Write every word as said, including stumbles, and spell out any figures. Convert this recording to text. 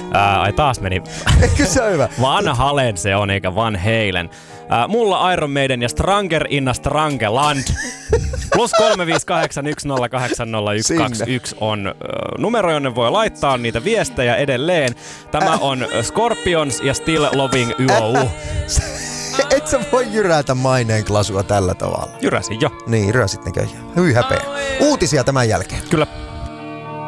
Ää, ai taas meni. Eikö se ole hyvä? Van Halen se on, eikä Van Halen. Ää, mulla Iron Maiden ja Stranger in a Strangeland. Plus kolme viisi kahdeksan yksi nolla kahdeksan nolla yksi kaksi yksi on äh, numero, jonne voi laittaa niitä viestejä edelleen. Tämä äh. on Scorpions ja Still Loving You. Äh. Et sä voi jyrätä maineen glasua tällä tavalla. Jyräsin jo. Niin, jyräsit näköjään. Hyi häpeä. Uutisia tämän jälkeen. Kyllä.